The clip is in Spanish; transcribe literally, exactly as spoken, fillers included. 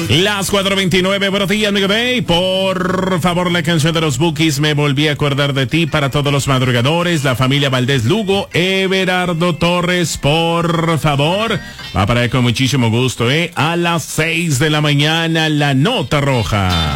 Las cuatro veintinueve, buenos días, Miguel Bay. Por favor, la canción de los Bukis, Me volví a acordar de ti, para todos los madrugadores, la familia Valdés Lugo, Everardo Torres, por favor. Va para él con muchísimo gusto, ¿eh? A las seis de la mañana, La Nota Roja.